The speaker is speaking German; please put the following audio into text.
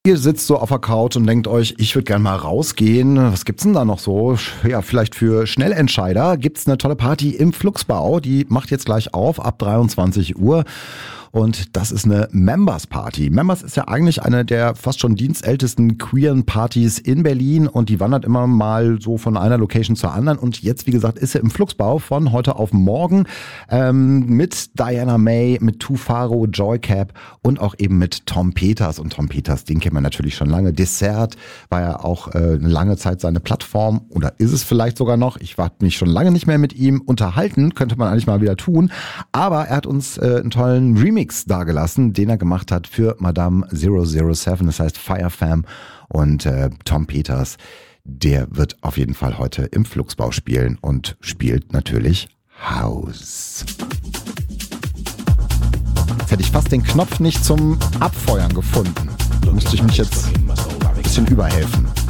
Ihr sitzt so auf der Couch und denkt euch, ich würde gerne mal rausgehen. Was gibt's denn da noch so? Ja, vielleicht für Schnellentscheider gibt's eine tolle Party im Fluxbau. Die macht jetzt gleich auf ab 23 Uhr. Und das ist eine Members Party. Members ist ja eigentlich eine der fast schon dienstältesten queeren Partys in Berlin und die wandert immer mal so von einer Location zur anderen. Und jetzt, wie gesagt, ist sie im Fluxbau von heute auf morgen mit Diana May, mit Tufaro, Joycap und auch eben mit Tom Peters. Und Tom Peters, den kennt man natürlich schon lange. Dessert war ja auch eine lange Zeit seine Plattform oder ist es vielleicht sogar noch. Ich habe mich schon lange nicht mehr mit ihm unterhalten, könnte man eigentlich mal wieder tun. Aber er hat uns einen tollen Remix dagelassen, den er gemacht hat für Madame 007, das heißt Fire Fam und Tom Peters, der wird auf jeden Fall heute im Fluxbau spielen und spielt natürlich House. Jetzt hätte ich fast den Knopf nicht zum Abfeuern gefunden. Da müsste ich mich jetzt ein bisschen überhelfen.